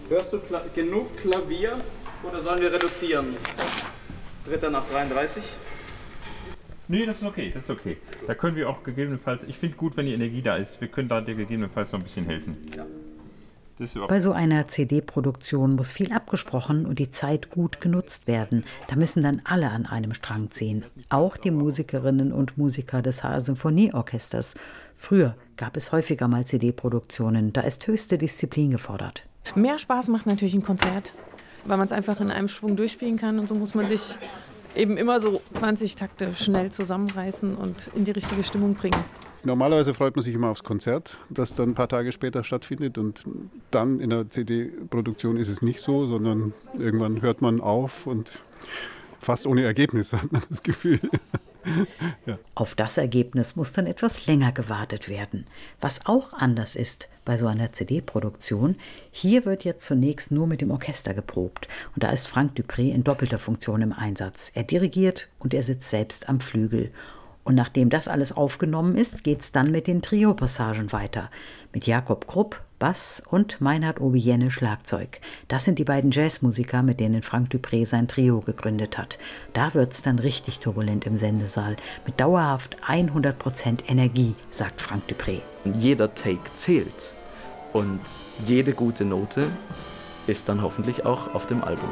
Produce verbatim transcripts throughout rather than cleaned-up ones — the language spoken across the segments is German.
Hörst du Kla- genug Klavier oder sollen wir reduzieren? Dritter nach dreiunddreißig. Nee, das ist okay, das ist okay. Da können wir auch gegebenenfalls, ich finde gut, wenn die Energie da ist, wir können da dir gegebenenfalls noch ein bisschen helfen. Ja. Bei so einer C D-Produktion muss viel abgesprochen und die Zeit gut genutzt werden. Da müssen dann alle an einem Strang ziehen. Auch die Musikerinnen und Musiker des H R Symphonieorchesters. Früher gab es häufiger mal C D-Produktionen. Da ist höchste Disziplin gefordert. Mehr Spaß macht natürlich ein Konzert, weil man es einfach in einem Schwung durchspielen kann. Und so muss man sich eben immer so zwanzig Takte schnell zusammenreißen und in die richtige Stimmung bringen. Normalerweise freut man sich immer aufs Konzert, das dann ein paar Tage später stattfindet. Und dann in der C D-Produktion ist es nicht so, sondern irgendwann hört man auf und fast ohne Ergebnis hat man das Gefühl. Ja. Auf das Ergebnis muss dann etwas länger gewartet werden. Was auch anders ist bei so einer C D-Produktion, hier wird jetzt zunächst nur mit dem Orchester geprobt. Und da ist Frank Dupré in doppelter Funktion im Einsatz. Er dirigiert und er sitzt selbst am Flügel. Und nachdem das alles aufgenommen ist, geht's dann mit den Trio-Passagen weiter. Mit Jakob Krupp, Bass und Meinhard Obiene, Schlagzeug. Das sind die beiden Jazzmusiker, mit denen Frank Dupré sein Trio gegründet hat. Da wird's dann richtig turbulent im Sendesaal. Mit dauerhaft hundert Prozent Energie, sagt Frank Dupré. Jeder Take zählt. Und jede gute Note ist dann hoffentlich auch auf dem Album.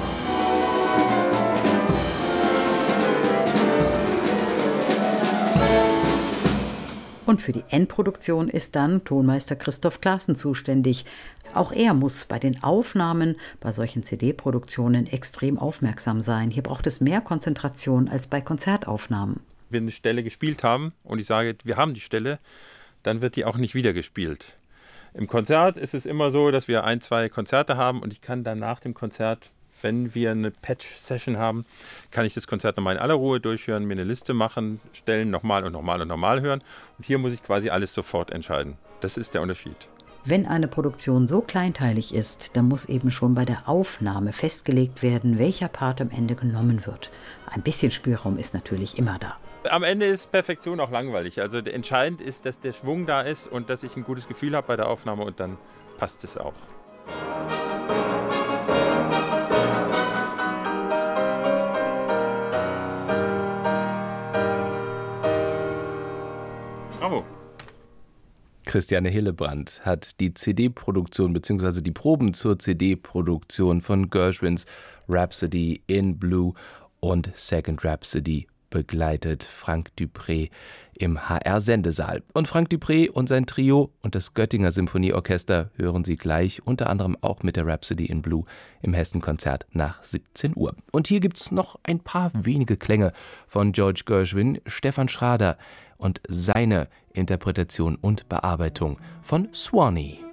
Und für die Endproduktion ist dann Tonmeister Christoph Klaassen zuständig. Auch er muss bei den Aufnahmen, bei solchen C D-Produktionen extrem aufmerksam sein. Hier braucht es mehr Konzentration als bei Konzertaufnahmen. Wenn wir eine Stelle gespielt haben und ich sage, wir haben die Stelle, dann wird die auch nicht wieder gespielt. Im Konzert ist es immer so, dass wir ein, zwei Konzerte haben und ich kann dann nach dem Konzert, wenn wir eine Patch-Session haben, kann ich das Konzert nochmal in aller Ruhe durchhören, mir eine Liste machen, stellen, nochmal und nochmal und nochmal hören. Und hier muss ich quasi alles sofort entscheiden. Das ist der Unterschied. Wenn eine Produktion so kleinteilig ist, dann muss eben schon bei der Aufnahme festgelegt werden, welcher Part am Ende genommen wird. Ein bisschen Spielraum ist natürlich immer da. Am Ende ist Perfektion auch langweilig. Also entscheidend ist, dass der Schwung da ist und dass ich ein gutes Gefühl habe bei der Aufnahme und dann passt es auch. Bravo. Christiane Hillebrand hat die C D-Produktion bzw. die Proben zur C D-Produktion von Gershwins Rhapsody in Blue und Second Rhapsody begleitet. Frank Dupré im H R-Sendesaal. Und Frank Dupré und sein Trio und das Göttinger Symphonieorchester hören Sie gleich, unter anderem auch mit der Rhapsody in Blue im Hessen-Konzert nach siebzehn Uhr. Und hier gibt's noch ein paar wenige Klänge von George Gershwin, Stefan Schrader und seine Interpretation und Bearbeitung von Swanee.